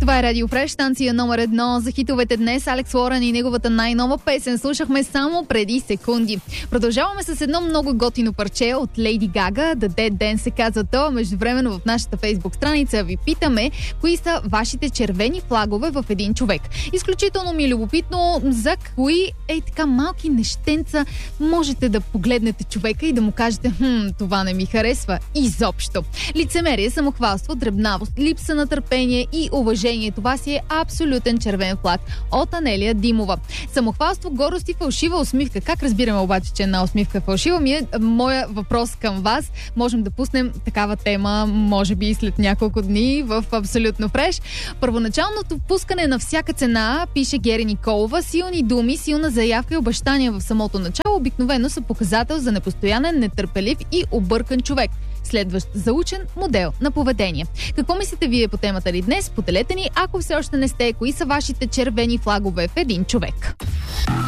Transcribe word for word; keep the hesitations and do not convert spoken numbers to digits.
Това е Радио Фреш, станция номер едно за хитовете днес. Алекс Лорен и неговата най-нова песен слушахме само преди секунди. Продължаваме с едно много готино парче от Лейди Гага. The Dead Dance се казва то. Междувременно в нашата фейсбук страница ви питаме кои са вашите червени флагове в един човек. Изключително ми е любопитно за кои ей така малки нещенца можете да погледнете човека и да му кажете: хм, това не ми харесва изобщо. Лицемерие, самохвалство, дребнавост, липса на търпение и уважение. Това си е абсолютен червен флаг от Анелия Димова. Самохвалство, горест и фалшива усмивка. Как разбираме обаче, че една усмивка е фалшива? Ми е моя въпрос към вас. Можем да пуснем такава тема, може би след няколко дни в Абсолютно Фреш. Първоначалното пускане на всяка цена, пише Гери Николова, силни думи, силна заявка и обещания в самото начало обикновено са показател за непостоянен, нетърпелив и объркан човек. Следващ заучен модел на поведение. Какво мислите вие по темата ли днес? Поделете ни, ако все още не сте, кои са вашите червени флагове в един човек.